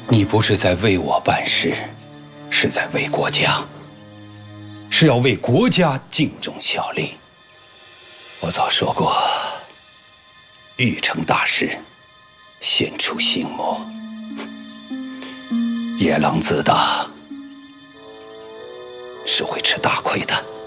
你不是在为我办事，是在为国家，是要为国家尽忠效力。我早说过，欲成大事，先出心魔。野狼自大，是会吃大亏的。